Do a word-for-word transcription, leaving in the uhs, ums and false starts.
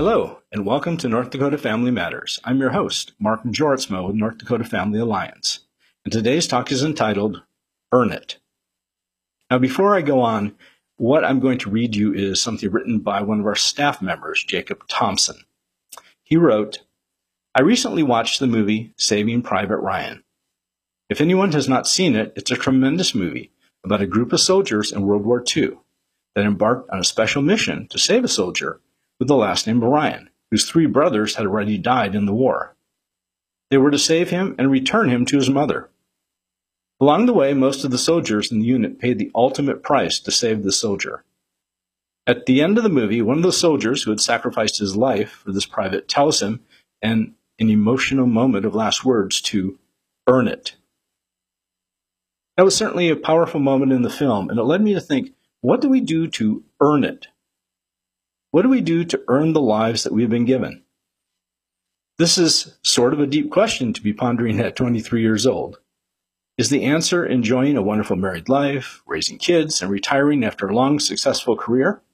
Hello, and welcome to North Dakota Family Matters. I'm your host, Mark Jortsma with North Dakota Family Alliance, and today's talk is entitled, Earn It. Now, before I go on, what I'm going to read you is something written by one of our staff members, Jacob Thompson. He wrote, I recently watched the movie Saving Private Ryan. If anyone has not seen it, it's a tremendous movie about a group of soldiers in World War Two that embarked on a special mission to save a soldier with the last name of Ryan, whose three brothers had already died in the war. They were to save him and return him to his mother. Along the way, most of the soldiers in the unit paid the ultimate price to save the soldier. At the end of the movie, one of the soldiers who had sacrificed his life for this private tells him, in an emotional moment of last words, to earn it. That was certainly a powerful moment in the film, and it led me to think, what do we do to earn it? What do we do to earn the lives that we've been given? This is sort of a deep question to be pondering at twenty-three years old. Is the answer enjoying a wonderful married life, raising kids, and retiring after a long, successful career?